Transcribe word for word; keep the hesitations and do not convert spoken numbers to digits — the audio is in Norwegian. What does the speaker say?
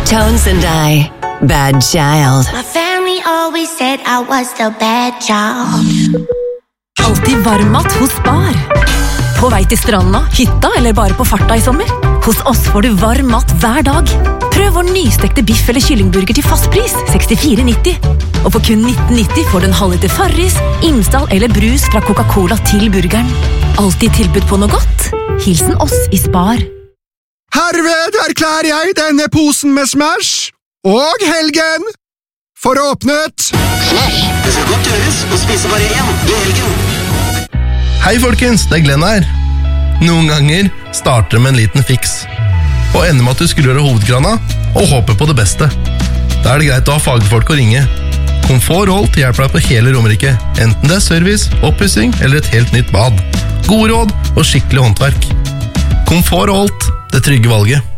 Tones and I, Bad Child. My family always said I was the bad child. Alltid varmmat hos Spar. På vei til stranda, hytta eller bare på farta i sommer. Hos oss får du varm mat hver dag. Prøv vår nystekte biff eller kyllingburger til fast pris, sekstifire nitti. Og for kun nitten nitti får du en halvliter Farris, Imsdal eller brus fra Coca-Cola til burgeren. Alltid tilbud på noe godt. Hilsen oss i Spar. Herved erklærer jeg denne posen med Smash og helgen for åpnet. Smash, det skal godt gjøres å spise bare én i helgen. Hei folkens, det er Glenn her. Noen ganger starter det med en liten fiks. Og ender med at du skrur av hovedkrana og håper på det beste. Da er det greit å ha fagfolk å ringe. Komfort Holt hjelper deg på hele Romerike, enten det er service, oppussing eller et helt nytt bad. Gode råd og skikkelig håndverk. Komfort Holt, det trygge valget.